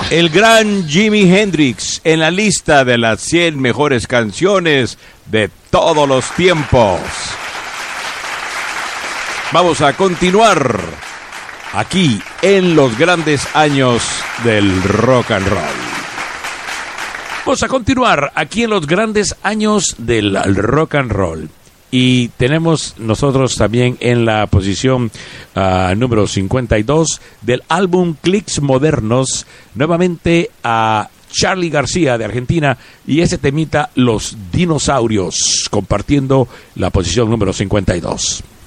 El gran Jimi Hendrix en la lista de las 100 mejores canciones de todos los tiempos. Vamos a continuar aquí en los grandes años del rock and roll. Vamos a continuar aquí en los grandes años del rock and roll. Y tenemos nosotros también en la posición número 52 del álbum Clicks Modernos, nuevamente a Charly García de Argentina y ese temita Los Dinosaurios, compartiendo la posición número 52.